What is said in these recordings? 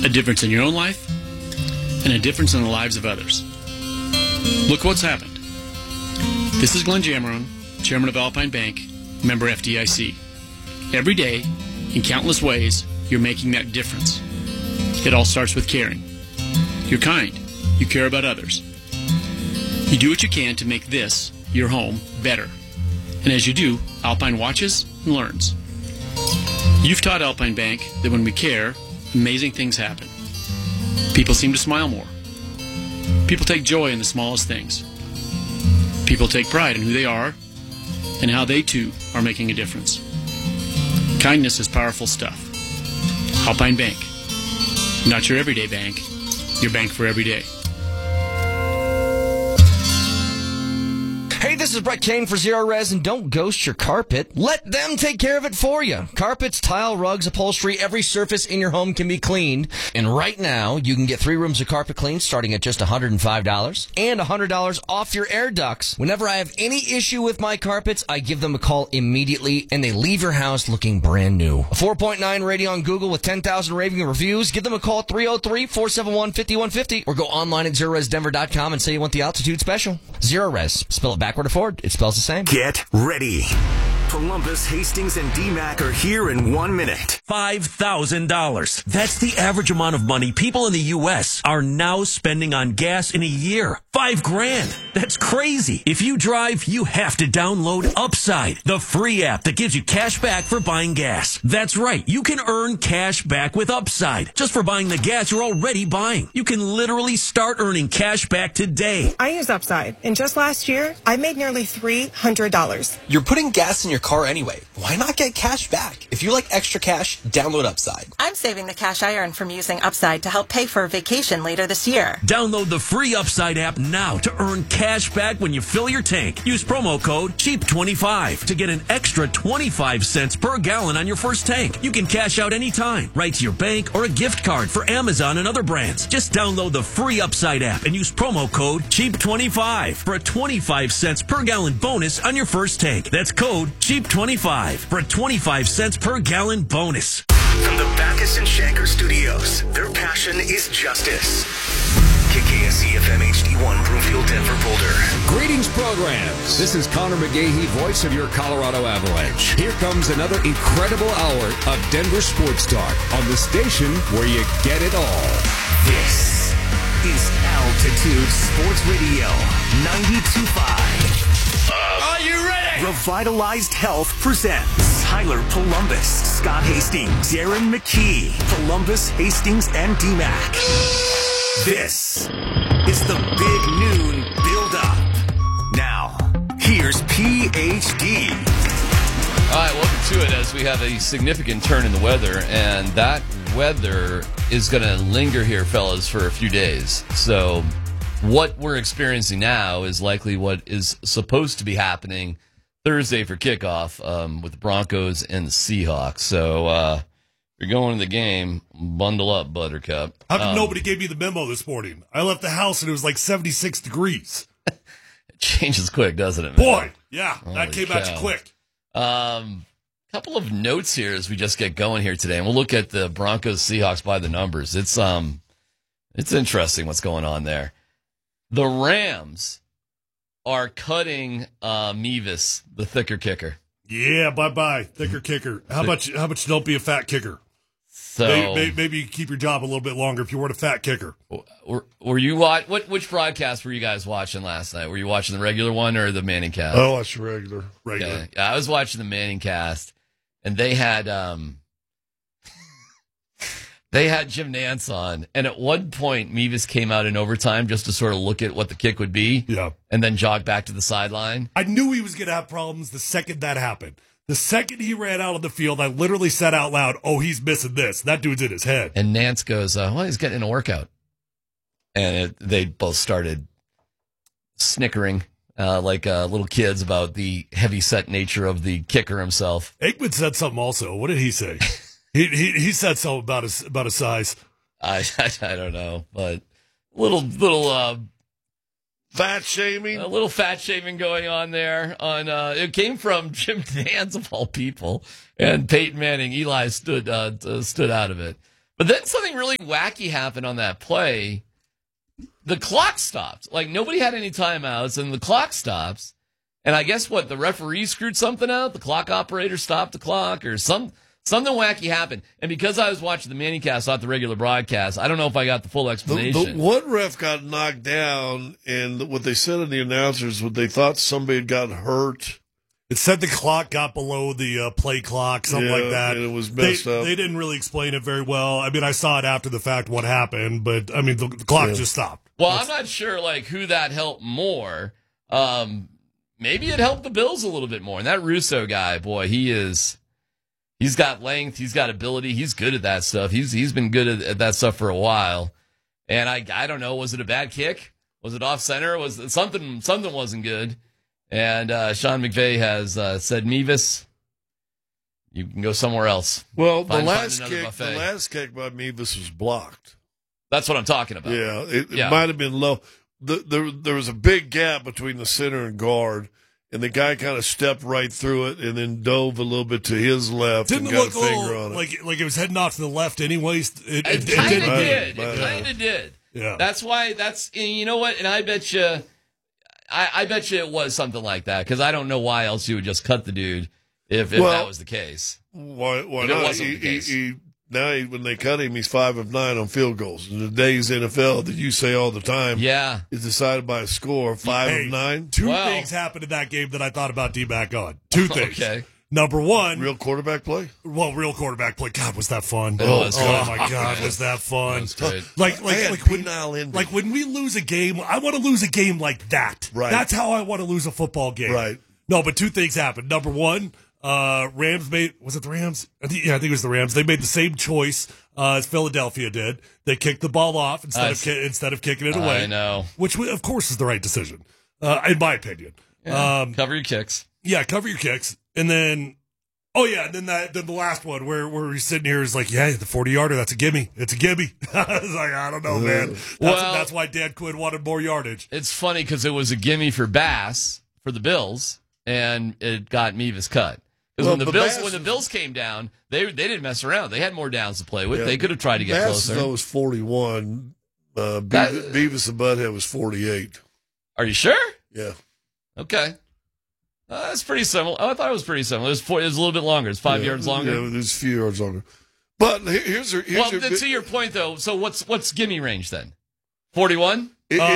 A difference in your own life and a difference in the lives of others. Look what's happened. This is Glenn Jameron, Chairman of Alpine Bank, member FDIC. Every day, in countless ways, you're making that difference. It all starts with caring. You're kind. You care about others. You do what you can to make this, your home, better. And as you do, Alpine watches and learns. You've taught Alpine Bank that when we care, amazing things happen. People seem to smile more. People take joy in the smallest things. People take pride in who they are and how they too are making a difference. Kindness is powerful stuff. Alpine Bank. Not your everyday bank, your bank for every day. Hey, this is Brett Kane for Zero Res, and don't ghost your carpet. Let them take care of it for you. Carpets, tile, rugs, upholstery, every surface in your home can be cleaned. And right now, you can get 3 rooms of carpet clean starting at just $105 and $100 off your air ducts. Whenever I have any issue with my carpets, I give them a call immediately, and they leave your house looking brand new. A 4.9 rating on Google with 10,000 raving reviews. Give them a call at 303-471-5150 or go online at ZeroResDenver.com and say you want the altitude special. Zero Res. Spell it backward or forward. It spells the same. Get ready. Columbus, Hastings, and DMAC are here in 1 minute. $5,000. That's the average amount of money people in the U.S. are now spending on gas in a year. $5,000. That's crazy. If you drive, you have to download Upside, the free app that gives you cash back for buying gas. That's right. You can earn cash back with Upside just for buying the gas you're already buying. You can literally start earning cash back today. I use Upside, and just last year, I made nearly $300. You're putting gas in your car anyway. Why not get cash back? If you like extra cash, download Upside. I'm saving the cash I earn from using Upside to help pay for a vacation later this year. Download the free Upside app now to earn cash back when you fill your tank. Use promo code CHEAP25 to get an extra 25 cents per gallon on your first tank. You can cash out anytime, right to your bank or a gift card for Amazon and other brands. Just download the free Upside app and use promo code CHEAP25 for a 25 cents per gallon bonus on your first tank. That's code CHEAP25 for a 25 cents per gallon bonus. From the Backus and Shanker studios, their passion is justice. KKSE FM HD1 Broomfield, Denver, Boulder. Greetings, programs. This is Connor McGahee, voice of your Colorado Avalanche. Here comes another incredible hour of Denver Sports Talk on the station where you get it all. This is Altitude Sports Radio 92.5. Are you ready? Revitalized Health presents Tyler Columbus, Scott Hastings, Darren McKee, Columbus, Hastings, and DMAC. This is the Big Noon Build-Up. Now, here's PhD. All right, welcome to it as we have a significant turn in the weather, and that weather is going to linger here, fellas, for a few days. So what we're experiencing now is likely what is supposed to be happening Thursday for kickoff with the Broncos and the Seahawks. So if you're going to the game, bundle up, Buttercup. How come nobody gave me the memo this morning? I left the house and it was like 76 degrees. It changes quick, doesn't it, man? Boy, yeah, that Holy came cow. at you quick. Couple of notes here as we just get going here today, and we'll look at the Broncos Seahawks by the numbers. It's interesting what's going on there. The Rams are cutting Mevis, the thicker kicker. Yeah, bye-bye, thicker kicker. How much don't be a fat kicker? So maybe you can keep your job a little bit longer if you weren't a fat kicker. Were you which broadcast were you guys watching last night? Were you watching the regular one or the Manning cast? I watched the regular. Okay. Yeah, I was watching the Manning cast, and they had Jim Nantz on, and at one point Mevis came out in overtime just to sort of look at what the kick would be, and then jog back to the sideline. I knew he was going to have problems the second that happened. The second he ran out of the field, I literally said out loud, "Oh, he's missing this." That dude's in his head. And Nantz goes, "Well, he's getting a workout," and they both started snickering like little kids about the heavy-set nature of the kicker himself. Aikman said something also. What did he say? He said something about his size. I don't know, but little fat shaming, a little fat shaming going on there. It came from Jim Nantz of all people, and Peyton Manning. Eli stood out of it. But then something really wacky happened on that play. The clock stopped. Like, nobody had any timeouts, and the clock stops. And I guess what, the referee screwed something out? The clock operator stopped the clock, or something wacky happened. And because I was watching the Manicast, not the regular broadcast, I don't know if I got the full explanation. The one ref got knocked down, and what they said in the announcers was they thought somebody had gotten hurt. It said the clock got below the play clock, something like that. And it was messed up. They didn't really explain it very well. I mean, I saw it after the fact what happened, but, I mean, the clock just stopped. Well, I'm not sure, like, who that helped more. Maybe it helped the Bills a little bit more. And that Russo guy, boy, he's got length, he's got ability, he's good at that stuff. He's been good at that stuff for a while. And I don't know, was it a bad kick? Was it off center? Was it something wasn't good? And Sean McVay has said, Mevis, you can go somewhere else. Well, the last kick by Mevis was blocked. That's what I'm talking about. Yeah, it might have been low. There was a big gap between the center and guard, and the guy kind of stepped right through it and then dove a little bit to his left and got a finger on it. Like it was heading off to the left anyways. It kind of did. It kind of did. Yeah. That's why. You know what? And I bet you. I bet you it was something like that, because I don't know why else you would just cut the dude if that was the case. Why if not? It wasn't the case. When they cut him, he's 5 of 9 on field goals. In today's NFL that you say all the time, is decided by a score 5 of 9. Two things happened in that game that I thought about D-back on. Two things. Okay. Number one, real quarterback play. Well, real quarterback play. God, was that fun? Oh my God, was that fun? That was like when we lose a game, I want to lose a game like that. Right. That's how I want to lose a football game. Right. No, but two things happened. Number one, Rams made, was it the Rams? I think it was the Rams. They made the same choice as Philadelphia did. They kicked the ball off instead of kicking it away. I know. Which, of course, is the right decision, in my opinion. Yeah, cover your kicks. Yeah, cover your kicks. And then, then the last one where he's sitting here is like, yeah, the 40-yarder, that's a gimme. It's a gimme. I was like, I don't know, man. That's why Dan Quinn wanted more yardage. It's funny because it was a gimme for Bass for the Bills, and it got Mevis cut. Because when the Bills came down, they didn't mess around. They had more downs to play with. They could have tried to get closer. Bass was 41. Beavis and Butthead was 48. Are you sure? Yeah. Okay. That's pretty similar. Oh, I thought it was pretty similar. It was a little bit longer. It's 5 yards longer. Yeah, it was a few yards longer. But here's to your point, though, so what's gimme range then? 41?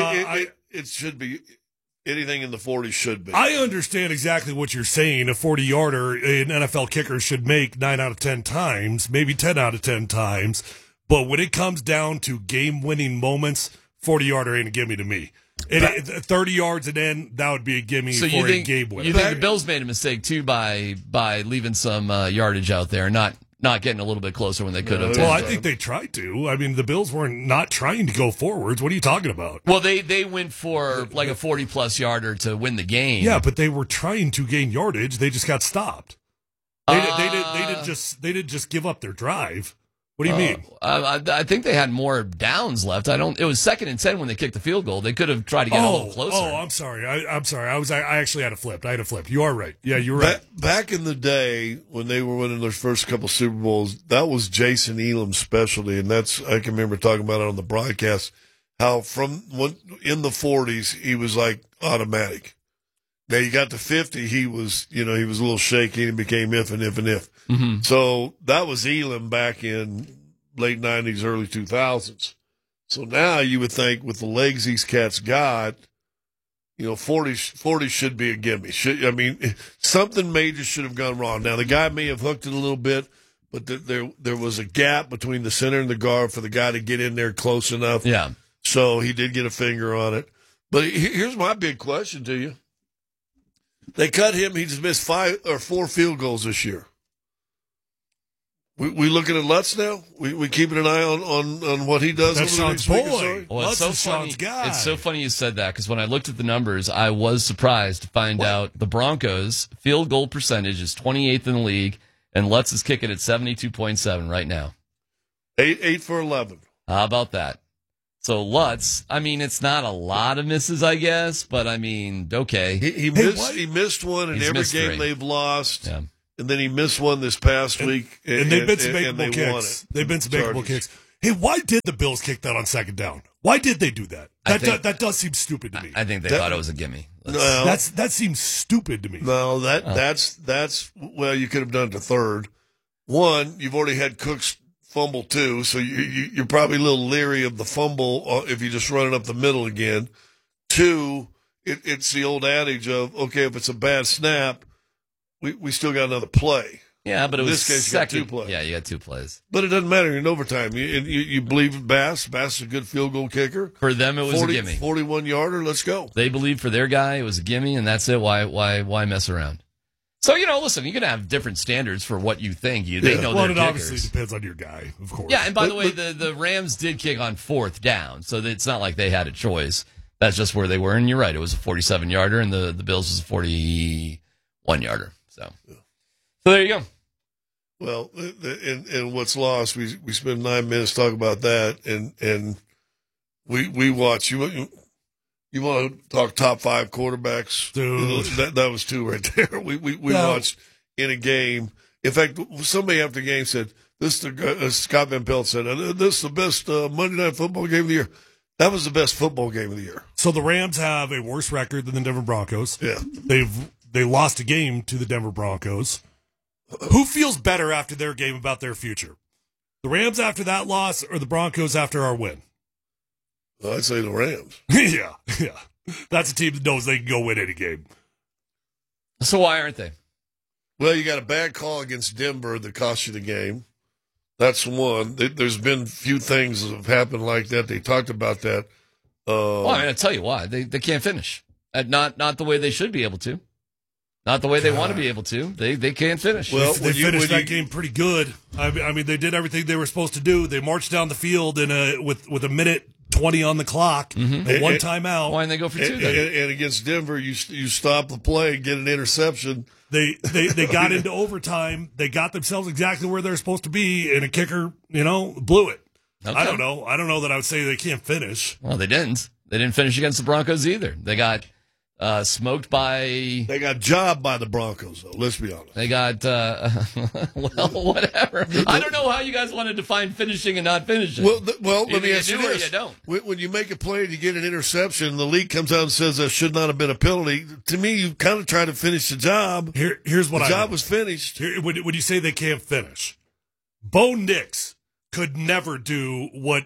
It should be. Anything in the 40s should be. I understand exactly what you're saying. A 40-yarder, an NFL kicker should make 9 out of 10 times, maybe 10 out of 10 times. But when it comes down to game-winning moments, 40-yarder ain't a gimme to me. 30 yards and in, that would be a gimme for a game winner. You think the Bills made a mistake, too, by leaving some yardage out there, not getting a little bit closer when they could have? Well, I think they tried to. I mean, the Bills were not trying to go forwards. What are you talking about? Well, they went for like a 40-plus yarder to win the game. Yeah, but they were trying to gain yardage. They just got stopped. They didn't just give up their drive. What do you mean? I think they had more downs left. It was 2nd and 10 when they kicked the field goal. They could have tried to get a little closer. Oh, I'm sorry. I'm sorry. I actually had a flip. You are right. Yeah, you're right. Back in the day when they were winning their first couple Super Bowls, that was Jason Elam's specialty, and I can remember talking about it on the broadcast. How in the 40s he was like automatic. Now you got to 50, he was a little shaky and became if and if and if. Mm-hmm. So that was Elam back in late 90s, early 2000s. So now you would think with the legs these cats got, 40 should be a gimme. Something major should have gone wrong. Now the guy may have hooked it a little bit, but there was a gap between the center and the guard for the guy to get in there close enough. Yeah. So he did get a finger on it. But here's my big question to you. They cut him. He just missed 5 or 4 field goals this year. We looking at Lutz now? We keeping an eye on what he does? That's Sean's boy. Well, it's so funny. Sean's guy. It's so funny you said that, because when I looked at the numbers, I was surprised to find out the Broncos' field goal percentage is 28th in the league, and Lutz is kicking at 72.7 right now. 8 for 11. How about that? So Lutz, it's not a lot of misses, I guess, but okay. He missed one in every game they've lost. Yeah. and then he missed one this past week, and they've been some makeable they kicks. won it. They've been some makeable kicks. Hey, why did the Bills kick that on second down? Why did they do that? That does seem stupid to me. I think they thought it was a gimme. That seems stupid to me. No, that's well, you could have done it to third. One, you've already had Cooks fumble too, so you're probably a little leery of the fumble if you just run it up the middle again. Two, it's the old adage of, okay, if it's a bad snap, we still got another play. Yeah, but it was in this case, second. you got 2 plays. Yeah, you got 2 plays. But it doesn't matter. You're in overtime. You believe in Bass. Bass is a good field goal kicker. For them, it was a gimme. 41-yarder. Let's go. They believed for their guy it was a gimme, and that's it. Why mess around? So, listen, you're going to have different standards for what you think. They know well, their it kickers. obviously depends on your guy, of course. Yeah, and by the way, the Rams did kick on 4th down, so it's not like they had a choice. That's just where they were, and you're right. It was a 47-yarder, and the Bills was a 41-yarder. So there you go. Well, and what's lost, we spend 9 minutes talking about that, and we watch. You want to talk top 5 quarterbacks? Dude. That was 2 right there. We watched in a game. In fact, somebody after the game said, Scott Van Pelt said, this is the best Monday Night Football game of the year. That was the best football game of the year. So the Rams have a worse record than the Denver Broncos. Yeah. They lost a game to the Denver Broncos. Who feels better after their game about their future? The Rams after that loss or the Broncos after our win? Well, I'd say the Rams. Yeah. That's a team that knows they can go win any game. So why aren't they? Well, you got a bad call against Denver that cost you the game. That's one. There's been few things that have happened like that. They talked about that. Well, I'll tell you why. They can't finish. Not the way they should be able to. Not the way they want to be able to. They can't finish. Well, they finished that game pretty good. I mean, they did everything they were supposed to do. They marched down the field with a minute 20 on the clock, and one timeout. Why didn't they go for 2 then? And against Denver, you stop the play, get an interception. They got into overtime. They got themselves exactly where they're supposed to be, and a kicker, blew it. Okay. I don't know that I would say they can't finish. Well, they didn't. They didn't finish against the Broncos either. They got smoked by... They got jobbed by the Broncos, though. Let's be honest. They got, well, whatever. I don't know how you guys want to define finishing and not finishing. Well, let me ask you this. You don't. When you make a play and you get an interception, the league comes out and says that should not have been a penalty. To me, you kind of try to finish the job. Here's what the job was finished. When you say they can't finish, Bo Nix could never do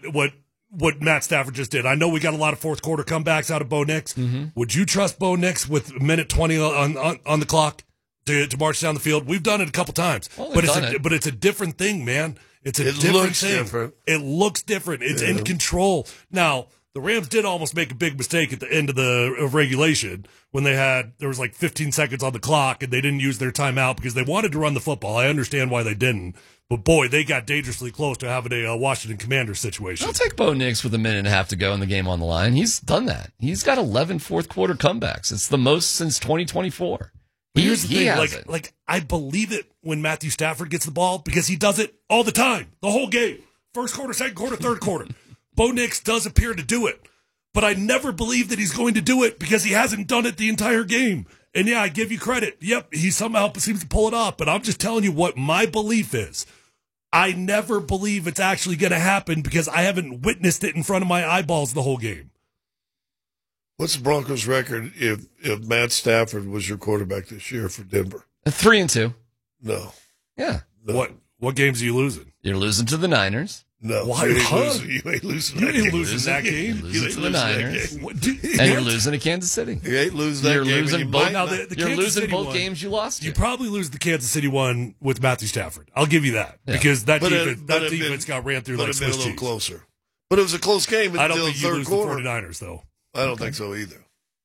what Matt Stafford just did. I know we got a lot of fourth quarter comebacks out of Bo Nix. Mm-hmm. Would you trust Bo Nix with a minute 20 on the clock to march down the field? We've done it a couple times, but it's a different thing, man. It looks different. It looks different. It's in control. Now, the Rams did almost make a big mistake at the end of regulation when there was like 15 seconds on the clock and they didn't use their timeout because they wanted to run the football. I understand why they didn't. But, boy, they got dangerously close to having a Washington Commanders situation. I'll take Bo Nix with a minute and a half to go in the game on the line. He's done that. He's got 11 fourth-quarter comebacks. It's the most since 2024. Here's the thing. I believe it when Matthew Stafford gets the ball because he does it all the time, the whole game. First quarter, second quarter, third quarter. Bo Nix does appear to do it. But I never believe that he's going to do it because he hasn't done it the entire game. And, yeah, I give you credit. Yep, he somehow seems to pull it off. But I'm just telling you what my belief is. I never believe it's actually going to happen because I haven't witnessed it in front of my eyeballs the whole game. What's the Broncos' record if Matt Stafford was your quarterback this year for Denver? 3-2. No. Yeah. No. What games are you losing? You're losing to the Niners. No. Why? You ain't losing that game. You ain't losing that game. You're losing to the Niners. And you're losing to Kansas City. You ain't losing that game. You're losing both games you lost. You probably lose the Kansas City one with Matthew Stafford. I'll give you that. Yeah. Because that defense got ran through like Swiss cheese. But it been a little closer. But it was a close game until the third quarter. The 49ers, though. I don't think so either.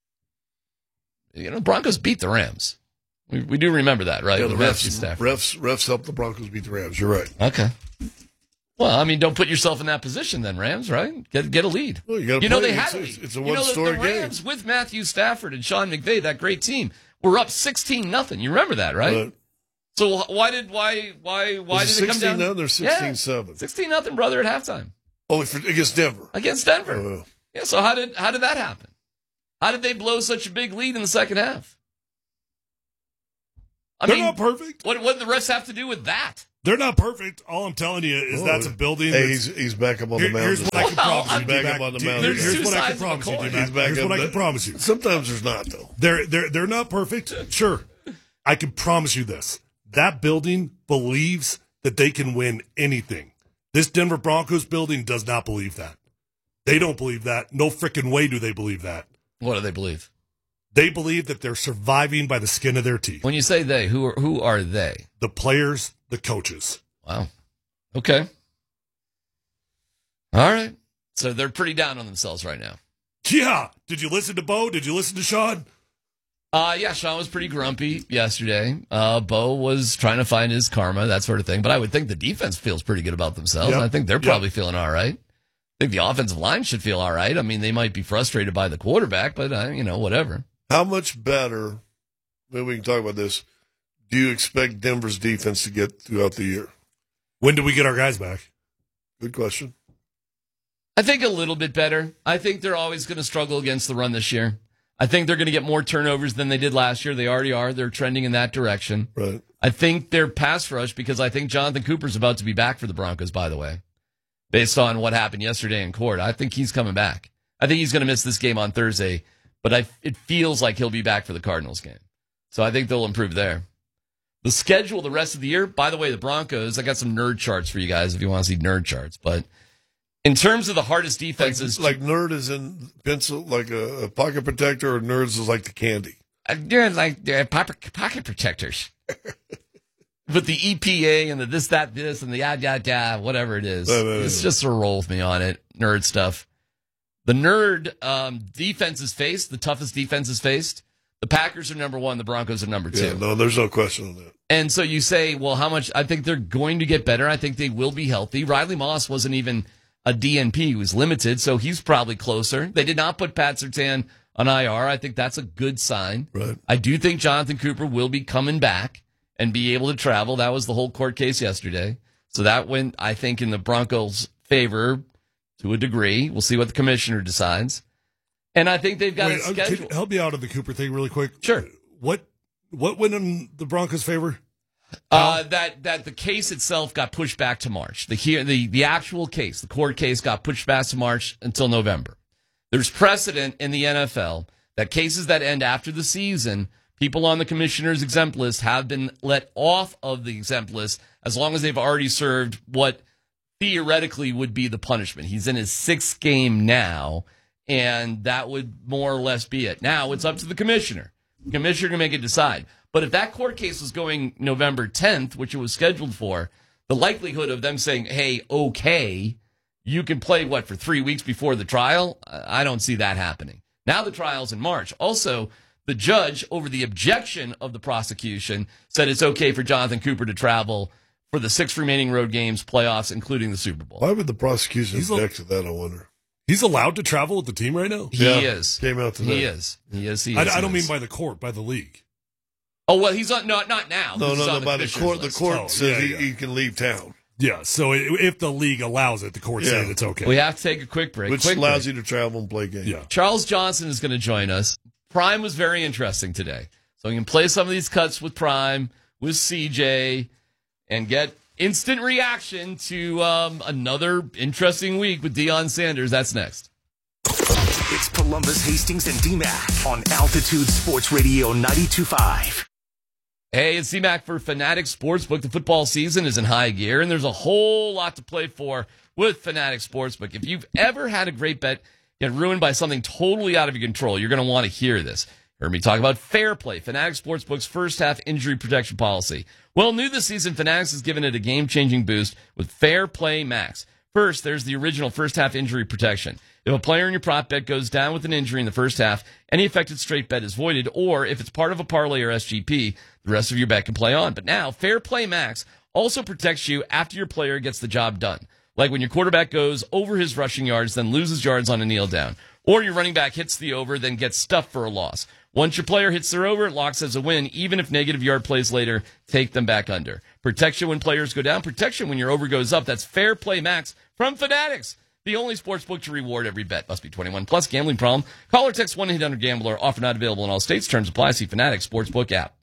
Broncos beat the Rams. We do remember that, right? Yeah, the refs helped the Broncos beat the Rams. You're right. Okay. Well, I mean, don't put yourself in that position then, Rams, right? Get a lead. Well, they had a lead. It's a one-story game. The Rams with Matthew Stafford and Sean McVay, that great team, were up 16-0. You remember that, right? So why did it come down? 16-0 or 16-7? 16-0, brother, at halftime. Oh, against Denver. Against Denver. Yeah. So how did that happen? How did they blow such a big lead in the second half? They're not perfect. What do the rest have to do with that? They're not perfect. All I'm telling you is that's a building. Hey, he's back up on the mountain. Here's what I can promise you. He's back up on the mountain. Here's what I can promise you. Here's what I can promise you. Sometimes there's not, though. They're not perfect. Sure. I can promise you this. That building believes that they can win anything. This Denver Broncos building does not believe that. They don't believe that. No frickin' way do they believe that. What do they believe? They believe that they're surviving by the skin of their teeth. When you say they, who are they? The players, the coaches. Wow. Okay. All right. So they're pretty down on themselves right now. Yeah. Did you listen to Bo? Did you listen to Sean? Yeah, Sean was pretty grumpy yesterday. Bo was trying to find his karma, that sort of thing. But I would think the defense feels pretty good about themselves. Yep. I think they're probably feeling all right. I think the offensive line should feel all right. I mean, they might be frustrated by the quarterback, but, whatever. How much better, maybe we can talk about this, do you expect Denver's defense to get throughout the year? When do we get our guys back? Good question. I think a little bit better. I think they're always going to struggle against the run this year. I think they're going to get more turnovers than they did last year. They already are. They're trending in that direction. Right. I think their pass rush, because I think Jonathan Cooper's about to be back for the Broncos, by the way, based on what happened yesterday in court. I think he's coming back. I think he's going to miss this game on Thursday, but it feels like he'll be back for the Cardinals game. So I think they'll improve there. The schedule the rest of the year, by the way, the Broncos, I got some nerd charts for you guys if you want to see nerd charts, but in terms of the hardest defenses. Like nerd is in pencil, like a pocket protector, or nerds is like the candy? They're like pocket protectors. But the EPA and the this, and the yada, whatever it is. It's just a roll with me on it. Nerd stuff. The nerd defenses faced, the toughest defenses faced. The Packers are number 1. The Broncos are number 2. Yeah, no, there's no question on that. And so you say, well, how much? I think they're going to get better. I think they will be healthy. Riley Moss wasn't even a DNP. He was limited, so he's probably closer. They did not put Pat Surtain on IR. I think that's a good sign. Right. I do think Jonathan Cooper will be coming back and be able to travel. That was the whole court case yesterday. So that went, I think, in the Broncos' favor to a degree. We'll see what the commissioner decides. And I think they've got a schedule. Help me out on the Cooper thing really quick. Sure. What went in the Broncos' favor? That the case itself got pushed back to March. The actual case, the court case, got pushed back to March until November. There's precedent in the NFL that cases that end after the season, people on the commissioner's exempt list have been let off of the exempt list as long as they've already served what theoretically would be the punishment. He's in his 6th game now, and that would more or less be it. Now it's up to the commissioner. The commissioner can make it decide. But if that court case was going November 10th, which it was scheduled for, the likelihood of them saying, hey, okay, you can play, for 3 weeks before the trial? I don't see that happening. Now the trial's in March. Also, the judge, over the objection of the prosecution, said it's okay for Jonathan Cooper to travel for the 6 remaining road games, playoffs, including the Super Bowl. Why would the prosecution object to that, I wonder? He's allowed to travel with the team right now? He is. Came out today. He is. I don't mean by the court, by the league. Oh, well, he's not now. No, by the court. List. The court says he can leave town. Yeah, so if the league allows it, the court said it's okay. We have to take a quick break. Which allows you to travel and play games. Yeah. Charles Johnson is going to join us. Prime was very interesting today. So we can play some of these cuts with Prime, with CJ, and get instant reaction to another interesting week with Deion Sanders. That's next. It's Columbus, Hastings, and DMAC on Altitude Sports Radio 92.5. Hey, it's CMAC for Fanatics Sportsbook. The football season is in high gear, and there's a whole lot to play for with Fanatics Sportsbook. If you've ever had a great bet get ruined by something totally out of your control, you're going to want to hear this. Heard me talk about Fair Play, Fanatics Sportsbook's first-half injury protection policy. Well, new this season, Fanatics has given it a game-changing boost with Fair Play Max. First, there's the original first-half injury protection. If a player in your prop bet goes down with an injury in the first half, any affected straight bet is voided, or if it's part of a parlay or SGP, the rest of your bet can play on. But now, Fair Play Max also protects you after your player gets the job done. Like when your quarterback goes over his rushing yards, then loses yards on a kneel down. Or your running back hits the over, then gets stuffed for a loss. Once your player hits their over, it locks as a win. Even if negative yard plays later, take them back under. Protection when players go down, protection when your over goes up. That's Fair Play Max from Fanatics. The only sportsbook to reward every bet. Must be 21 plus. Gambling problem? Call or text 1-800-GAMBLER. Offer not available in all states. Terms apply. See Fanatics Sportsbook app.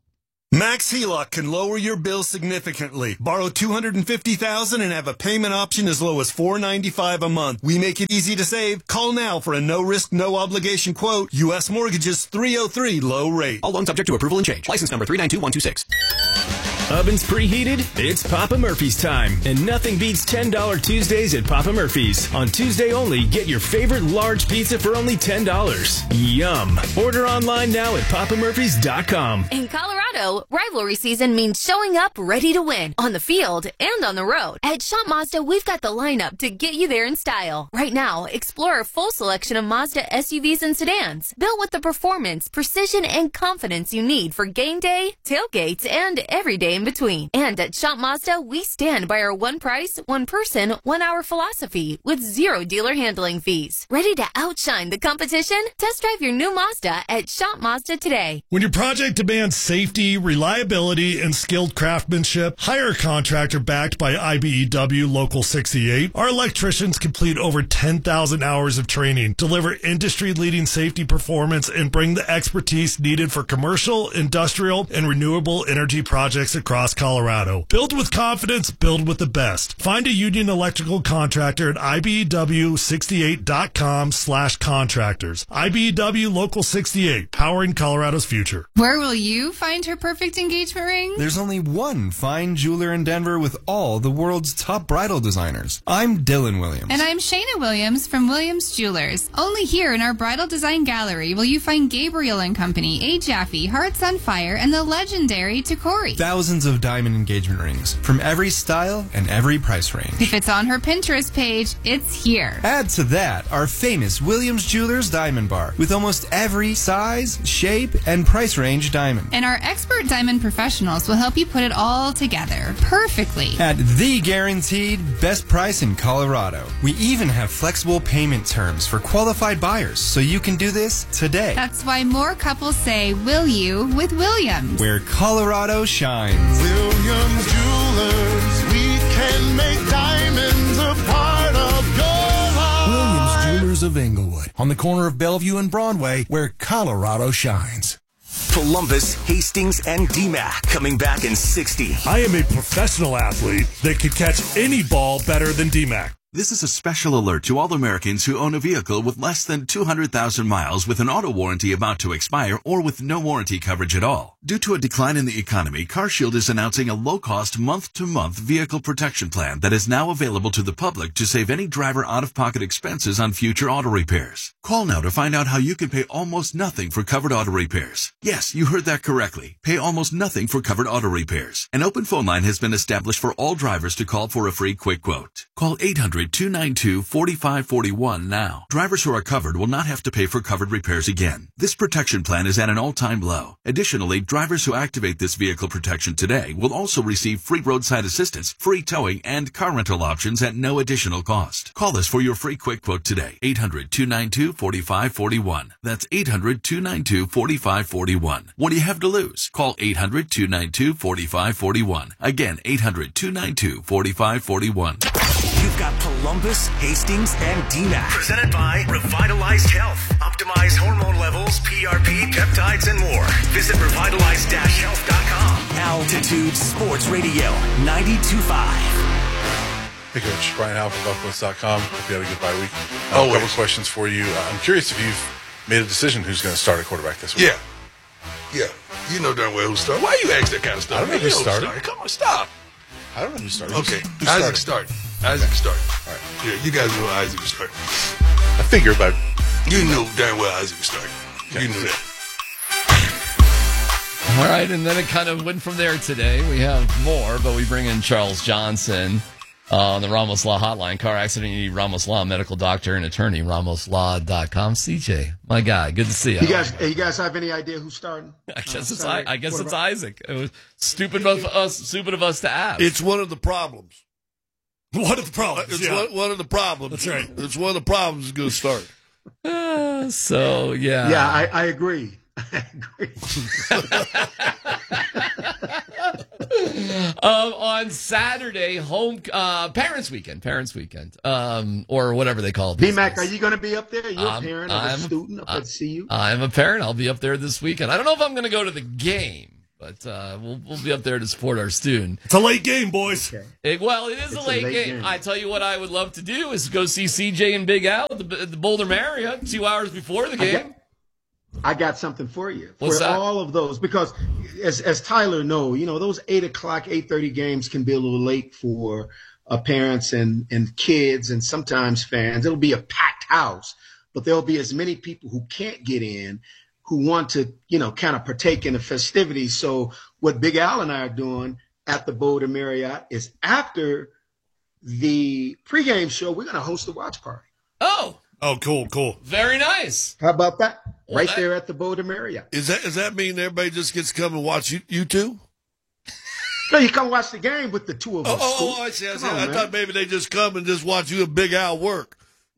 Max HELOC can lower your bill significantly. Borrow $250,000 and have a payment option as low as $495 a month. We make it easy to save. Call now for a no-risk, no-obligation quote. U.S. Mortgages 303 low rate. All loans subject to approval and change. License number 392126. Ovens preheated? It's Papa Murphy's time. And nothing beats $10 Tuesdays at Papa Murphy's. On Tuesday only, get your favorite large pizza for only $10. Yum. Order online now at papamurphys.com. In Colorado, rivalry season means showing up ready to win on the field and on the road. At Shop Mazda, we've got the lineup to get you there in style. Right now, explore our full selection of Mazda SUVs and sedans, built with the performance, precision, and confidence you need for game day, tailgates, and every day in between. And at Shop Mazda, we stand by our one price, one person, 1 hour philosophy with 0 dealer handling fees. Ready to outshine the competition? Test drive your new Mazda at Shop Mazda today. When your project demands safety, reliability, and skilled craftsmanship, hire a contractor backed by IBEW Local 68. Our electricians complete over 10,000 hours of training, deliver industry-leading safety performance, and bring the expertise needed for commercial, industrial, and renewable energy projects across Colorado. Build with confidence, build with the best. Find a Union Electrical contractor at IBEW68.com/contractors. IBEW Local 68, powering Colorado's future. Where will you find her perfect engagement ring? There's only one fine jeweler in Denver with all the world's top bridal designers. I'm Dylan Williams. And I'm Shayna Williams from Williams Jewelers. Only here in our Bridal Design Gallery will you find Gabriel & Company, A. Jaffe, Hearts on Fire, and the legendary Tacori. Thousands of diamond engagement rings from every style and every price range. If it's on her Pinterest page, it's here. Add to that our famous Williams Jewelers Diamond Bar with almost every size, shape, and price range diamond. And our expert diamond professionals will help you put it all together perfectly. At the guaranteed best price in Colorado. We even have flexible payment terms for qualified buyers, so you can do this today. That's why more couples say, will you, with Williams. Where Colorado shines. Williams Jewelers, we can make diamonds a part of your life. Williams Jewelers of Englewood, on the corner of Bellevue and Broadway, where Colorado shines. Columbus, Hastings, and DMAC coming back in 60. I am a professional athlete that can catch any ball better than DMAC. This is a special alert to all Americans who own a vehicle with less than 200,000 miles with an auto warranty about to expire or with no warranty coverage at all. Due to a decline in the economy, CarShield is announcing a low-cost month-to-month vehicle protection plan that is now available to the public to save any driver out-of-pocket expenses on future auto repairs. Call now to find out how you can pay almost nothing for covered auto repairs. Yes, you heard that correctly. Pay almost nothing for covered auto repairs. An open phone line has been established for all drivers to call for a free quick quote. Call 800-292-4541 now. Drivers who are covered will not have to pay for covered repairs again. This protection plan is at an all-time low. Additionally, drivers who activate this vehicle protection today will also receive free roadside assistance, free towing, and car rental options at no additional cost. Call us for your free quick quote today. 800-292-4541. That's 800-292-4541. What do you have to lose? Call 800-292-4541. Again, 800-292-4541. You've got Columbus, Hastings, and DMAC. Presented by Revitalized Health. Optimize hormone levels, PRP, peptides, and more. Visit revitalized-health.com. Altitude Sports Radio 92.5. Hey, Coach. Brian Howe from Buckwoods.com. Hope you had a good bye week. A couple questions for you. I'm curious if you've made a decision who's going to start a quarterback this week. Yeah. You know darn well who started. Why you ask that kind of stuff? I don't know who started. Come on, stop. I don't know who started. Okay. Who Isaac started. Isaac started. All right. Yeah, you guys know Isaac started. I figured, but you knew darn well Isaac started. Okay. You knew that. All right, and then it kind of went from there today. We have more, but we bring in Charles Johnson on the Ramos Law Hotline. Car accident, you need Ramos Law, medical doctor and attorney, ramoslaw.com. CJ, my guy, good to see you. You guys have any idea who's starting? I guess it's Isaac. It was stupid of us to ask. It's one of the problems. One of the problems. It's one of the problems. That's right. It's one of the problems is going to start. So, yeah. Yeah, I agree. I agree. On Saturday, Parents Weekend, or whatever they call it. DMAC, are you going to be up there? You're a parent of a student up at CU? I'm a parent. I'll be up there this weekend. I don't know if I'm going to go to the game. But we'll be up there to support our student. It's a late game, boys. Okay. It is a late game. I tell you what I would love to do is go see CJ and Big Al at the Boulder Marriott 2 hours before the game. I got something for you. What's for that? All of those, because as Tyler knows, those 8 o'clock, 8:30 games can be a little late for parents and kids and sometimes fans. It'll be a packed house, but there'll be as many people who can't get in who want to, kind of partake in the festivities. So what Big Al and I are doing at the Boulder Marriott is after the pregame show, we're going to host a watch party. Oh, cool. Very nice. How about that? Right there at the Boulder Marriott. Does that mean everybody just gets to come and watch you two? No, you come watch the game with the two of us. I see. I thought maybe they just come and just watch you and Big Al work.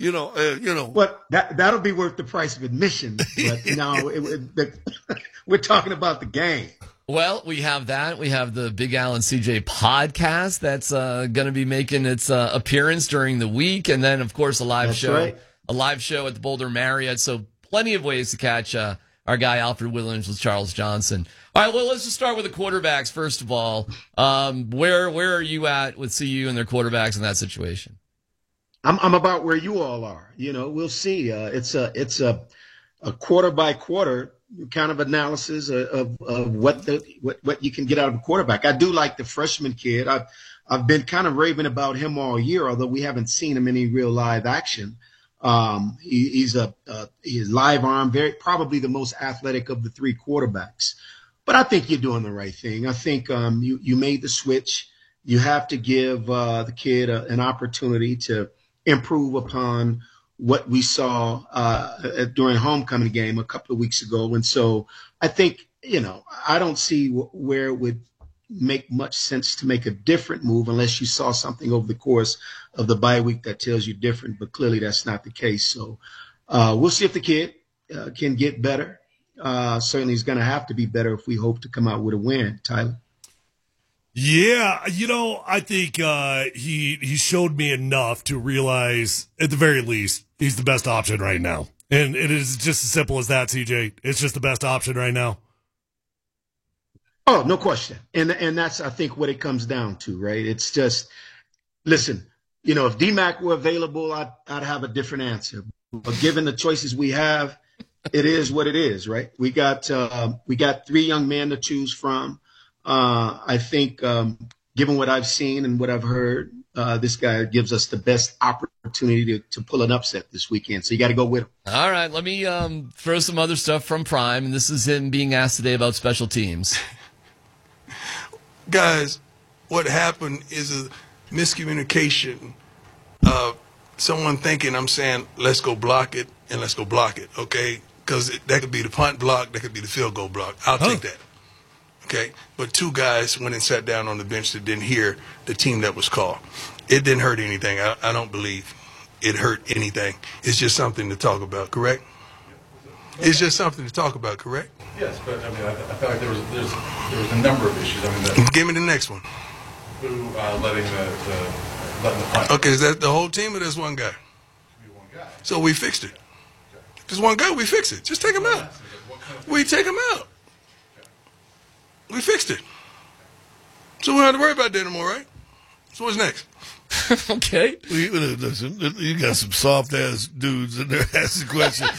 But that'll be worth the price of admission. But no, we're talking about the game. Well, we have that. We have the Big Al and CJ podcast that's going to be making its appearance during the week, and then of course a live show at the Boulder Marriott. So plenty of ways to catch our guy Alfred Williams with Charles Johnson. All right, well, let's just start with the quarterbacks first of all. Where are you at with CU and their quarterbacks in that situation? I'm about where you all are. We'll see. It's a quarter by quarter kind of analysis of what you can get out of a quarterback. I do like the freshman kid. I've been kind of raving about him all year, although we haven't seen him in any real live action. He's live arm, probably the most athletic of the 3 quarterbacks. But I think you're doing the right thing. I think you made the switch. You have to give the kid an opportunity to improve upon what we saw during homecoming game a couple of weeks ago. And so I think, I don't see where it would make much sense to make a different move unless you saw something over the course of the bye week that tells you different. But clearly that's not the case. So we'll see if the kid can get better. Certainly he's going to have to be better if we hope to come out with a win, Tyler. Yeah, I think he showed me enough to realize, at the very least, he's the best option right now. And it is just as simple as that, CJ. It's just the best option right now. Oh, no question. And that's, I think, what it comes down to, right? It's just, listen, if DMAC were available, I'd have a different answer. But given the choices we have, it is what it is, right? We got 3 young men to choose from. I think, given what I've seen and what I've heard, this guy gives us the best opportunity to pull an upset this weekend. So you got to go with him. All right, let me throw some other stuff from Prime, and this is him being asked today about special teams. Guys, what happened is a miscommunication of someone thinking I'm saying let's go block it and let's go block it, okay? Because that could be the punt block, that could be the field goal block. I'll take that. Okay, but 2 guys went and sat down on the bench that didn't hear the team that was called. It didn't hurt anything. I don't believe it hurt anything. It's just something to talk about, correct? It's just something to talk about, correct? Yes, but I feel like there was a number of issues. Give me the next one. Who letting the punt? Okay, is that the whole team or there's one guy? One guy. So we fixed it. If there's one guy, we fix it. Just take him out. We take him out. We fixed it. So we don't have to worry about that anymore, right? So what's next? Okay. Listen, you got some soft ass dudes in there asking questions.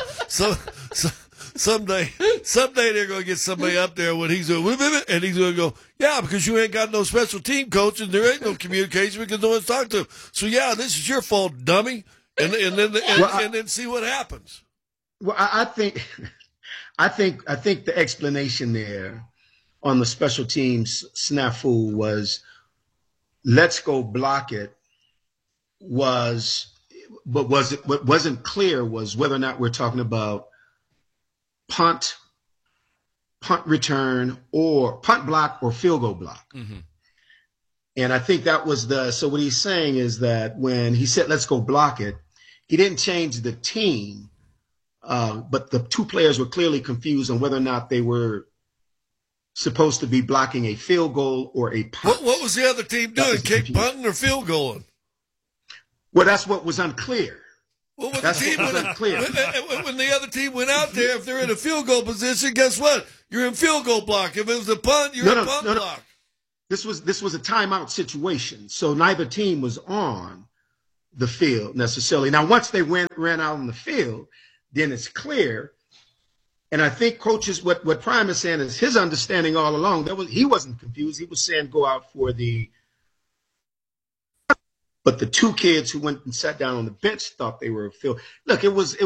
Someday they're gonna get somebody up there when he's doing, and he's gonna go, yeah, because you ain't got no special team coach and there ain't no communication because no one's talking to him. So yeah, this is your fault, dummy. And then see what happens. Well, I think the explanation there on the special teams snafu was let's go block it but what wasn't clear was whether or not we're talking about punt return or punt block or field goal block. Mm-hmm. And I think that was so what he's saying is that when he said, let's go block it, he didn't change the team. But the 2 players were clearly confused on whether or not they were supposed to be blocking a field goal or a punt. What was the other team doing? Kick punting or field goaling? Well, that's what was unclear. Well, when That's what was clear. when the other team went out there, if they're in a field goal position, guess what? You're in field goal block. If it was a punt, you're in punt block. This was a timeout situation, so neither team was on the field necessarily. Now, once they ran out on the field, then it's clear. And I think coaches, what Prime is saying is his understanding all along. He wasn't confused. He was saying go out for the. But the two kids who went and sat down on the bench thought they were a field. Look, it was a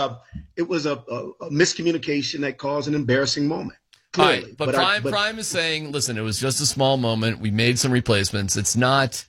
miscommunication that caused an embarrassing moment. Clearly. All right, but Prime is saying, listen, it was just a small moment. We made some replacements. It's not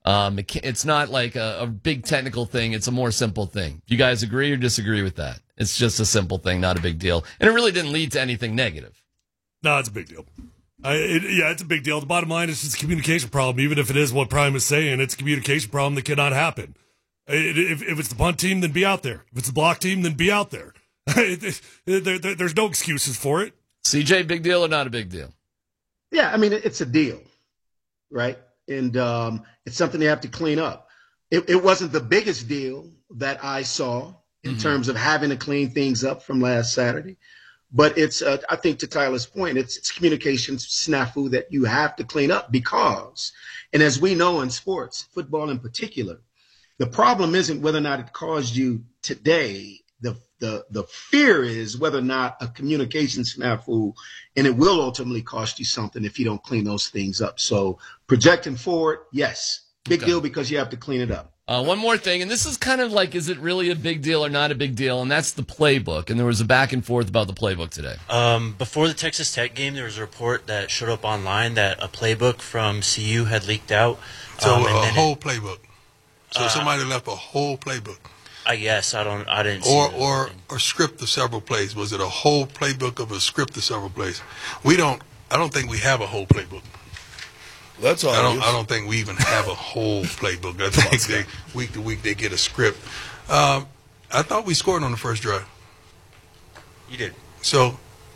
like a big technical thing. It's a more simple thing. You guys agree or disagree with that? It's just a simple thing, not a big deal, and it really didn't lead to anything negative. No, it's a big deal. It's a big deal. The bottom line is it's a communication problem. Even if it is what Prime is saying, it's a communication problem that cannot happen. If it's the punt team, then be out there. If it's the block team, then be out there. There's no excuses for it. CJ, big deal or not a big deal? Yeah, I mean, it's a deal, right? And it's something they have to clean up. It wasn't the biggest deal that I saw in terms of having to clean things up from last Saturday. But it's, I think to Tyler's point, it's communication snafu that you have to clean up because, and as we know in sports, football in particular, the problem isn't whether or not it caused you today. The fear is whether or not a communication snafu, and it will ultimately cost you something if you don't clean those things up. So projecting forward, yes, big deal because you have to clean it up. One more thing, and this is kind of like, is it really a big deal or not a big deal? And that's the playbook. And there was a back and forth about the playbook today. Before the Texas Tech game, there was a report that showed up online that a playbook from CU had leaked out. So a whole playbook. So somebody left a whole playbook. I guess I didn't see or a script of several plays. Was it a whole playbook of a script of several plays? I don't think we have a whole playbook. That's all. I don't think we even have a whole playbook. I think week to week they get a script. I thought we scored on the first drive. You did. So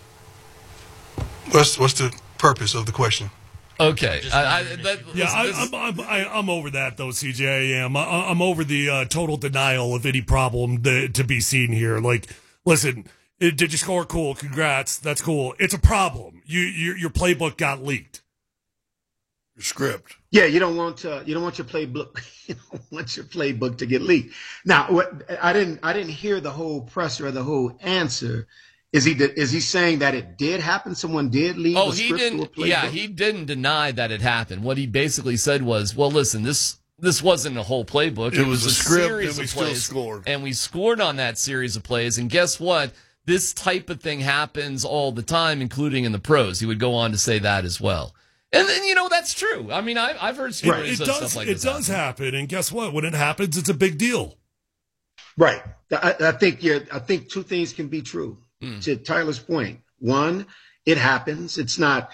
what's the purpose of the question? Okay. I'm over that, though, CJ. I am. I'm over the total denial of any problem to be seen here. Like, listen, did you score? Cool. Congrats. That's cool. It's a problem. Your playbook got leaked. Your script. Yeah, you don't want your playbook. You don't want your playbook to get leaked. Now, I didn't hear the whole presser or the whole answer. Is he saying that it did happen? Someone did leak the script to a playbook? Yeah, he didn't deny that it happened. What he basically said was, well, listen, this wasn't a whole playbook. It was a script, series and we of still plays, scored. and we scored on that series of plays. And guess what? This type of thing happens all the time, including in the pros. He would go on to say that as well. And then, that's true. I mean, I've heard stories of stuff like this. It does happen, and guess what? When it happens, it's a big deal. Right. I think two things can be true. To Tyler's point, one, it happens. It's not,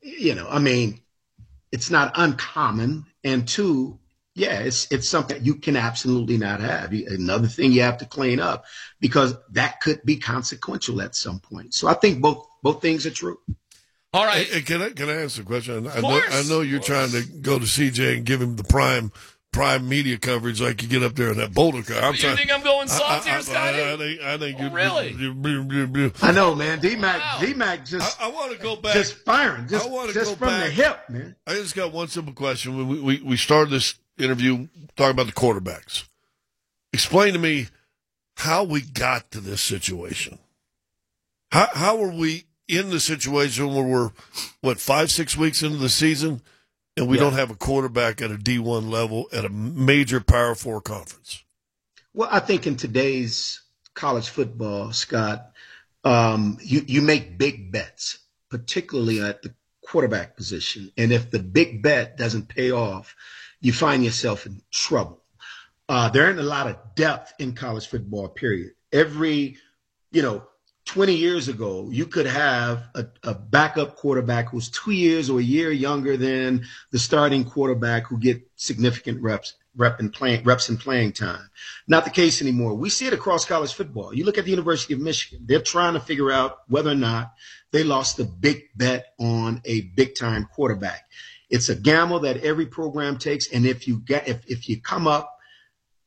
it's not uncommon. And two, yeah, it's something you can absolutely not have. Another thing you have to clean up because that could be consequential at some point. So I think both things are true. All right. Hey, can I ask a question? I know you're trying to go to CJ and give him the prime media coverage like you get up there in that Boulder car. You think I'm going soft here, Scotty? I think you really? I know, man. D-Mac just. I want to go back. Just firing. Just from the hip, man. I just got one simple question. We started this interview talking about the quarterbacks. Explain to me how we got to this situation. How are we in the situation where we're 5-6 weeks into the season and we don't have a quarterback at a D1 level at a major Power 4 conference? Well, I think in today's college football, Scott, you make big bets, particularly at the quarterback position. And if the big bet doesn't pay off, you find yourself in trouble. There ain't a lot of depth in college football, period. Every, 20 years ago, you could have a backup quarterback who's 2 years or a year younger than the starting quarterback who get significant reps in playing time. Not the case anymore. We see it across college football. You look at the University of Michigan. They're trying to figure out whether or not they lost a big bet on a big-time quarterback. It's a gamble that every program takes, and if you come up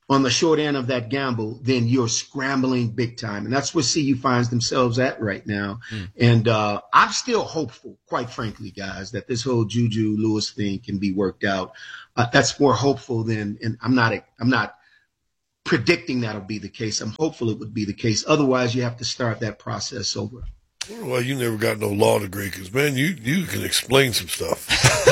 on the short end of that gamble, then you're scrambling big time. And that's where CU finds themselves at right now. And I'm still hopeful, quite frankly, guys, that this whole Juju Lewis thing can be worked out. That's more hopeful than, and I'm not predicting that'll be the case. I'm hopeful it would be the case. Otherwise, you have to start that process over. Well, you never got no law degree because, man, you can explain some stuff.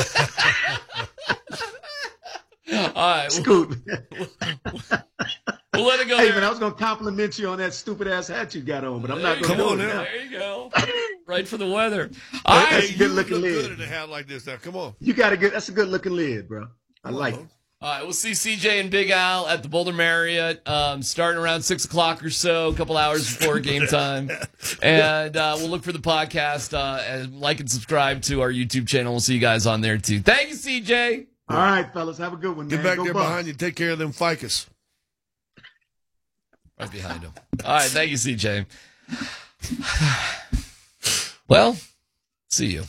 All right. Scoot. We'll let it go. Hey, there. man, I was going to compliment you on that stupid ass hat you got on, but I'm not going to do it now. There you go. Right for the weather. All right. That's a good looking lid. Good in a hat like this now. Come on. That's a good looking lid, bro. I like it. All right, we'll see CJ and Big Al at the Boulder Marriott starting around 6 o'clock or so, a couple hours before game time. And we'll look for the podcast and like and subscribe to our YouTube channel. We'll see you guys on there, too. Thank you, CJ. All right, fellas. Have a good one, Get man. back Go there Bucks. behind you. Take care of them ficus. Right behind him. All right, thank you, CJ. Well, see you.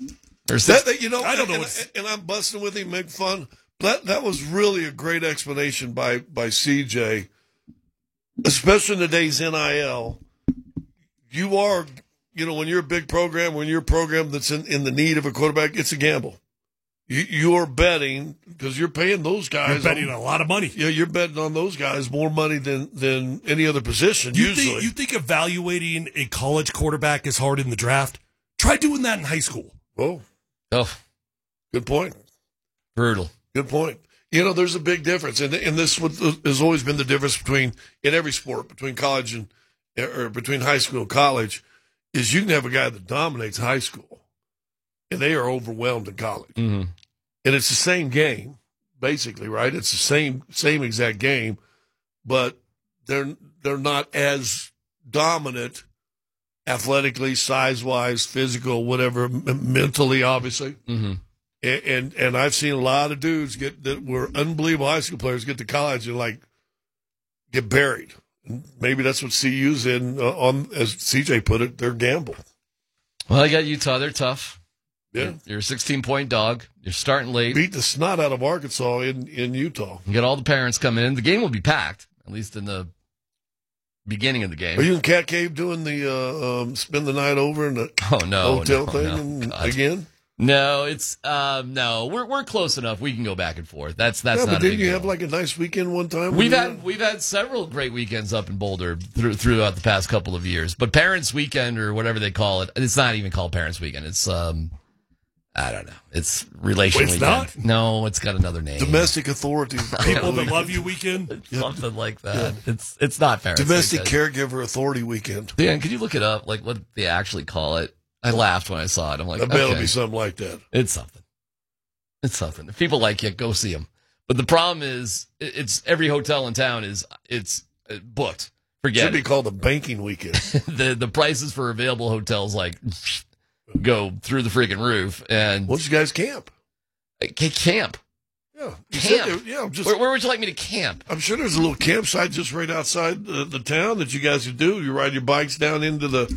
I don't know. And I'm busting with him, make fun. That was really a great explanation by CJ, especially in today's NIL. You are, when you're a big program, when you're a program that's in the need of a quarterback, it's a gamble. You're betting because you're paying those guys. You're betting a lot of money. Yeah, you're betting on those guys more money than any other position. You think evaluating a college quarterback is hard in the draft? Try doing that in high school. Oh, good point. Brutal. Good point. There's a big difference, and this has always been the difference in every sport between college or between high school and college, is you can have a guy that dominates high school, and they are overwhelmed in college, and it's the same game, basically, right? It's the same exact game, but they're not as dominant athletically, size-wise, physical, whatever, mentally, obviously. And I've seen a lot of dudes that were unbelievable high school players get to college and get buried. And maybe that's what CU's in on, as CJ put it, their gamble. Well, I got Utah. They're tough. Yeah, you're a 16-point dog. You're starting late. Beat the snot out of Arkansas in Utah. You got all the parents coming in. The game will be packed, at least in the beginning of the game. Are you in Cat Cave doing the spend the night over in the hotel thing again? No, it's no. We're close enough. We can go back and forth. That's not. But a didn't big you deal. have a nice weekend one time? We've had several great weekends up in Boulder throughout the past couple of years. But Parents Weekend or whatever they call it, it's not even called Parents Weekend. It's I don't know. It's Relation It's Weekend. not? No, it's got another name. Domestic Authority. People that love you weekend. Something like that. Yeah. It's not Parents Domestic Weekend. Caregiver Authority Weekend. Dan, could you look it up? What they actually call it? I laughed when I saw it. I'm like, I bet it'll okay. be something like that. It's something. It's something. If people like you, go see them. But the problem is, it's every hotel in town it's booked. Forget Should be called the banking weekend. the prices for available hotels go through the freaking roof. And what'd you guys camp? Camp. Yeah, Camp. Where would you like me to camp? I'm sure there's a little campsite just right outside the town that you guys could do. You ride your bikes down into the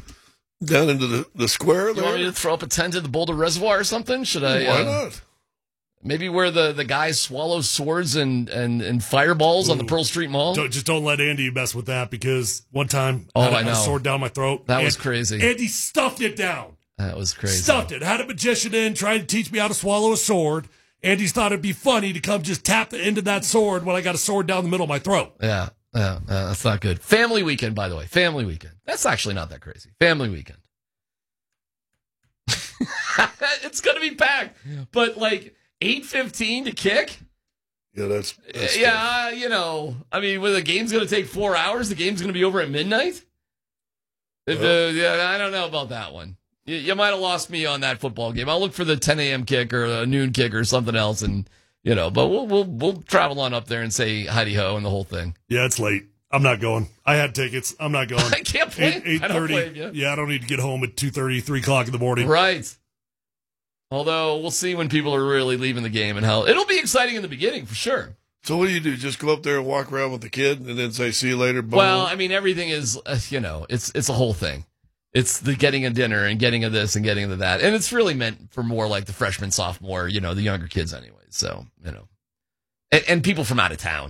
square You there. want me to throw up a tent at the Boulder Reservoir or something? Should I? Why not? Maybe where the guys swallow swords and fireballs on the Pearl Street Mall? Don't let Andy mess with that, because one time I had know. a sword down my throat. That was crazy. Andy stuffed it down. That was crazy. Stuffed it. Had a magician in trying to teach me how to swallow a sword. Andy thought it'd be funny to come just tap the end of that sword when I got a sword down the middle of my throat. Yeah, that's not good. Family weekend, by the way. Family weekend. That's actually not that crazy. Family weekend. It's going to be packed. But 8:15 to kick? Yeah, that's yeah, I mean, when the game's going to take 4 hours, the game's going to be over at midnight? Yeah, I don't know about that one. You might have lost me on that football game. I'll look for the 10 a.m. kick or a noon kick or something else, and but we'll travel on up there and say hi ho and the whole thing. Yeah, it's late. I'm not going. I had tickets. I'm not going. I can't blame 8:30. Yeah, I don't need to get home at 2:30, 3 o'clock in the morning. Right. Although we'll see when people are really leaving the game and how it'll be exciting in the beginning for sure. So what do you do? Just go up there and walk around with the kid and then say, see you later? Boom. Well, I mean, everything is, it's a whole thing. It's the getting a dinner and getting a this and getting a that. And it's really meant for more like the freshman, sophomore, the younger kids anyway. So, and people from out of town.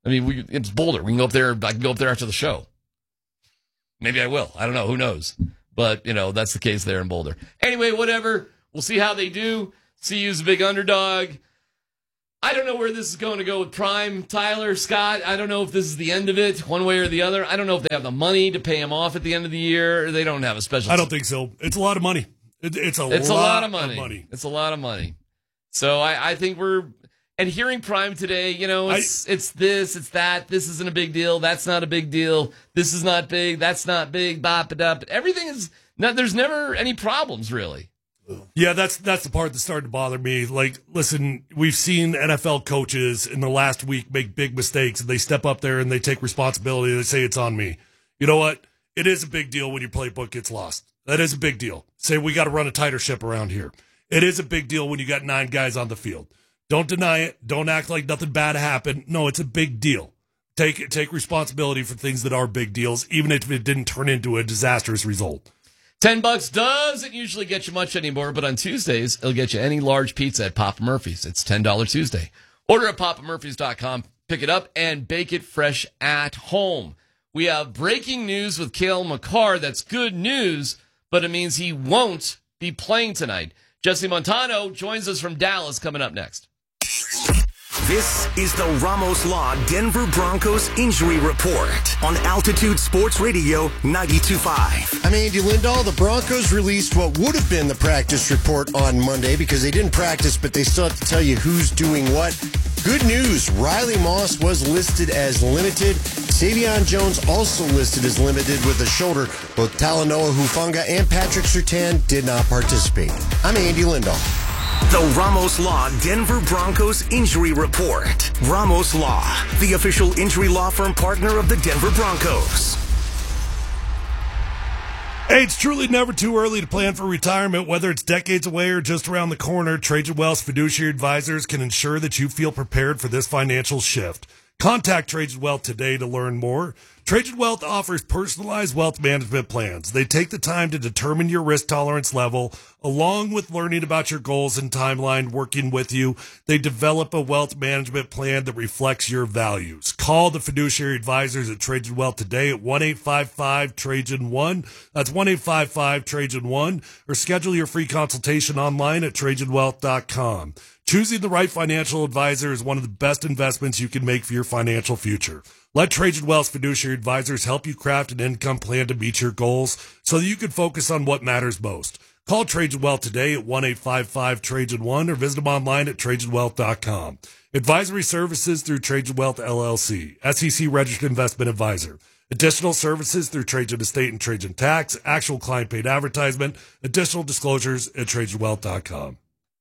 I mean, it's Boulder. We can go up there. I can go up there after the show. Maybe I will. I don't know. Who knows? But, that's the case there in Boulder. Anyway, whatever. We'll see how they do. CU's a big underdog. I don't know where this is going to go with Prime. Tyler, Scott, I don't know if this is the end of it, one way or the other. I don't know if they have the money to pay him off at the end of the year, or they don't have a special... I don't think so. It's a lot of money. It's a lot of money. It's a lot of money. So I think we're... And hearing Prime today, it's this, it's that. This isn't a big deal. That's not a big deal. This is not big. That's not big. Bop it up. Everything is... There's never any problems, really. Yeah, that's the part that started to bother me. Like, listen, we've seen NFL coaches in the last week make big mistakes, and they step up there and they take responsibility. They say it's on me. You know what? It is a big deal when your playbook gets lost. That is a big deal. Say we got to run a tighter ship around here. It is a big deal when you got 9 guys on the field. Don't deny it. Don't act like nothing bad happened. No, it's a big deal. Take responsibility for things that are big deals, even if it didn't turn into a disastrous result. $10 doesn't usually get you much anymore, but on Tuesdays, it'll get you any large pizza at Papa Murphy's. It's $10 Tuesday. Order at papamurphys.com, pick it up, and bake it fresh at home. We have breaking news with Cale Makar. That's good news, but it means he won't be playing tonight. Jesse Montano joins us from Dallas coming up next. This is the Ramos Law Denver Broncos Injury Report on Altitude Sports Radio 92.5. I'm Andy Lindahl. The Broncos released what would have been the practice report on Monday because they didn't practice, but they still have to tell you who's doing what. Good news, Riley Moss was listed as limited. Savion Jones also listed as limited with a shoulder. Both Talanoa Hufanga and Patrick Surtain did not participate. I'm Andy Lindahl. The Ramos Law Denver Broncos Injury Report. Ramos Law, the official injury law firm partner of the Denver Broncos. Hey, it's truly never too early to plan for retirement. Whether it's decades away or just around the corner, Trajan Wealth's fiduciary advisors can ensure that you feel prepared for this financial shift. Contact Trajan Wealth today to learn more. Trajan Wealth offers personalized wealth management plans. They take the time to determine your risk tolerance level, along with learning about your goals and timeline, working with you. They develop a wealth management plan that reflects your values. Call the fiduciary advisors at Trajan Wealth today at 1-855-TRAJAN-1. That's 1-855-TRAJAN-1. Or schedule your free consultation online at TrajanWealth.com. Choosing the right financial advisor is one of the best investments you can make for your financial future. Let Trajan Wealth's fiduciary advisors help you craft an income plan to meet your goals so that you can focus on what matters most. Call Trajan Wealth today at 1-855-TRAJAN-1 or visit them online at TrajanWealth.com. Advisory services through Trajan Wealth LLC, SEC registered investment advisor. Additional services through Trajan Estate and Trajan Tax, actual client paid advertisement, additional disclosures at TrajanWealth.com.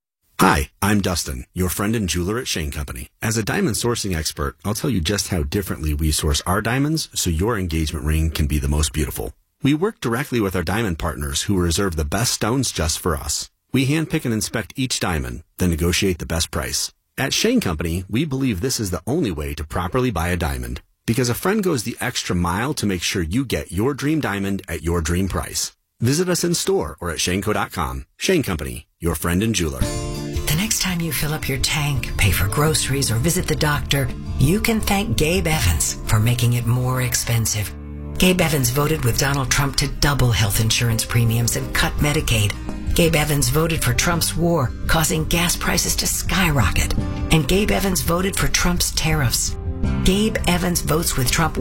Hi, I'm Dustin, your friend and jeweler at Shane Company. As a diamond sourcing expert, I'll tell you just how differently we source our diamonds so your engagement ring can be the most beautiful. We work directly with our diamond partners who reserve the best stones just for us. We handpick and inspect each diamond, then negotiate the best price. At Shane Company, we believe this is the only way to properly buy a diamond, because a friend goes the extra mile to make sure you get your dream diamond at your dream price. Visit us in store or at shaneco.com. Shane Company, your friend and jeweler. The next time you fill up your tank, pay for groceries, or visit the doctor, you can thank Gabe Evans for making it more expensive. Gabe Evans voted with Donald Trump to double health insurance premiums and cut Medicaid. Gabe Evans voted for Trump's war, causing gas prices to skyrocket. And Gabe Evans voted for Trump's tariffs. Gabe Evans votes with Trump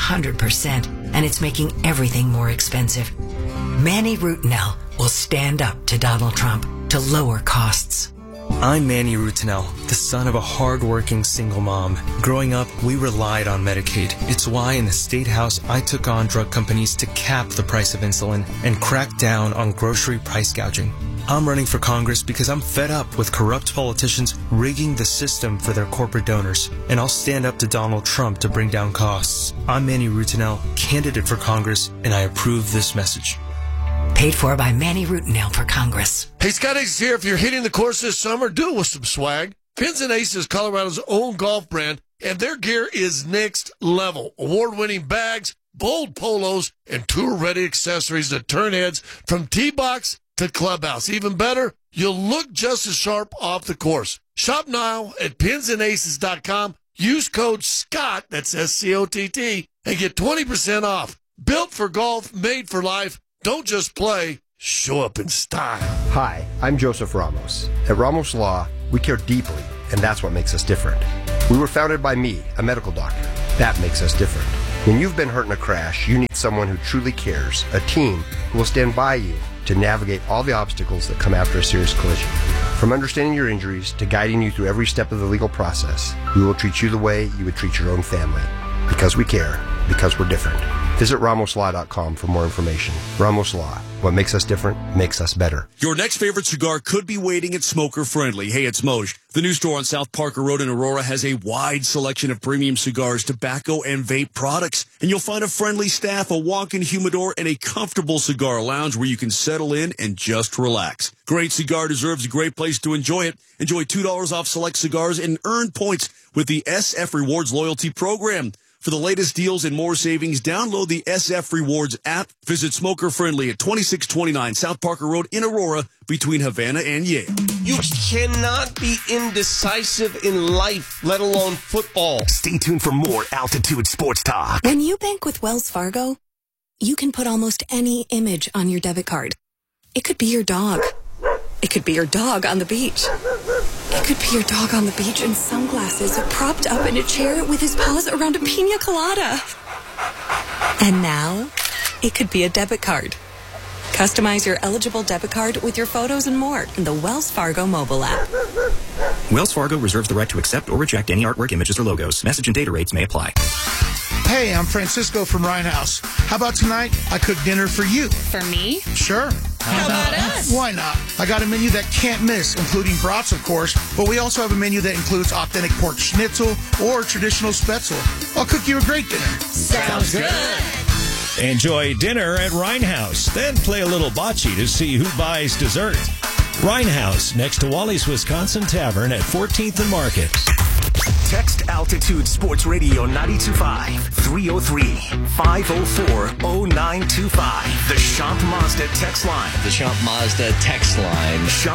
100%, and it's making everything more expensive. Manny Rutinel will stand up to Donald Trump to lower costs. I'm Manny Rutinel, the son of a hard-working single mom. Growing up, we relied on Medicaid. It's why in the State House, I took on drug companies to cap the price of insulin and crack down on grocery price gouging. I'm running for Congress because I'm fed up with corrupt politicians rigging the system for their corporate donors. And I'll stand up to Donald Trump to bring down costs. I'm Manny Rutinel, candidate for Congress, and I approve this message. Paid for by Manny Rutinel for Congress. Hey, Scott Ace here. If you're hitting the course this summer, do it with some swag. Pins and Ace is Colorado's own golf brand, and their gear is next level. Award-winning bags, bold polos, and tour-ready accessories that turn heads from tee box to clubhouse. Even better, you'll look just as sharp off the course. Shop now at pinsandaces.com. Use code SCOTT, that's SCOTT, and get 20% off. Built for golf, made for life. Don't just play, show up in style. Hi, I'm Joseph Ramos. At Ramos Law, we care deeply, and that's what makes us different. We were founded by me, a medical doctor. That makes us different. When you've been hurt in a crash, you need someone who truly cares, a team who will stand by you to navigate all the obstacles that come after a serious collision. From understanding your injuries to guiding you through every step of the legal process, we will treat you the way you would treat your own family. Because we care, because we're different. Visit RamosLaw.com for more information. Ramos Law. What makes us different makes us better. Your next favorite cigar could be waiting at Smoker Friendly. Hey, it's Moj. The new store on South Parker Road in Aurora has a wide selection of premium cigars, tobacco, and vape products. And you'll find a friendly staff, a walk-in humidor, and a comfortable cigar lounge where you can settle in and just relax. Great cigar deserves a great place to enjoy it. Enjoy $2 off select cigars and earn points with the SF Rewards loyalty program. For the latest deals and more savings, download the SF Rewards app. Visit Smoker Friendly at 2629 South Parker Road in Aurora between Havana and Yale. You cannot be indecisive in life, let alone football. Stay tuned for more Altitude Sports Talk. When you bank with Wells Fargo, you can put almost any image on your debit card. It could be your dog. It could be your dog on the beach. It could be your dog on the beach in sunglasses, propped up in a chair with his paws around a pina colada. And now, it could be a debit card. Customize your eligible debit card with your photos and more in the Wells Fargo mobile app. Wells Fargo reserves the right to accept or reject any artwork, images, or logos. Message and data rates may apply. Hey, I'm Francisco from Ryan House. How about tonight? I cook dinner for you. For me? Sure. How about us? Why not? I got a menu that can't miss, including brats, of course, but we also have a menu that includes authentic pork schnitzel or traditional spätzle. I'll cook you a great dinner. Sounds good. Enjoy dinner at Ryan House, then play a little bocce to see who buys dessert. Ryan House, next to Wally's Wisconsin Tavern at 14th and Market. Text Altitude Sports Radio 92.5 303-504-0925. The Champ Mazda text line. The Champ Mazda text line. Champ